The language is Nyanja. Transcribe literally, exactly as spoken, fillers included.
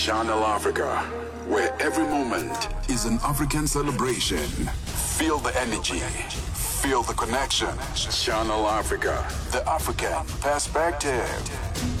Channel Africa, where every moment is an African celebration. Feel the energy, feel the connection. Channel Africa, the African perspective.